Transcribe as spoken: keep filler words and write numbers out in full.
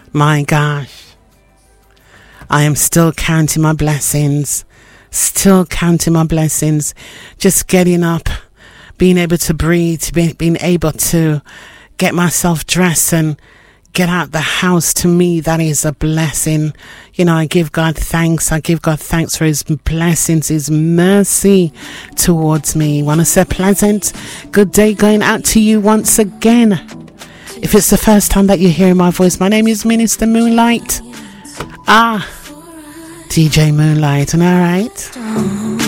My gosh. I am still counting my blessings. Still counting my blessings. Just getting up, being able to breathe, be, being able to get myself dressed and get out the house. To me, that is a blessing. You know, I give God thanks. I give God thanks for his blessings, his mercy towards me. Want to say pleasant good day going out to you once again. If it's the first time that you're hearing my voice, my name is Minister Moonlight. Ah, D J Moonlight, and all right.